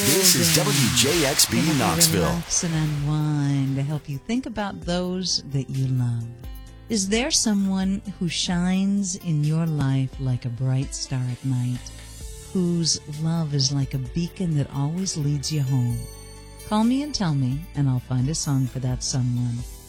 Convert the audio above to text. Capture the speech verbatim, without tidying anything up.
This is down. W J X B To help you Knoxville. relax and unwind, to help you think about those that you love. Is there someone who shines in your life like a bright star at night, whose love is like a beacon that always leads you home? Call me and tell me, and I'll find a song for that someone.